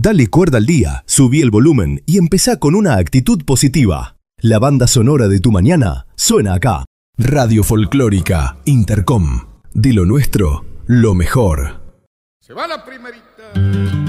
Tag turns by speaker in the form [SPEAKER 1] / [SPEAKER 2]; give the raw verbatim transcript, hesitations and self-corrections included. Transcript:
[SPEAKER 1] Dale cuerda al día, subí el volumen y empezá con una actitud positiva. La banda sonora de tu mañana suena acá. Radio Folclórica Intercom. De lo nuestro, lo mejor.
[SPEAKER 2] Se va la primerita.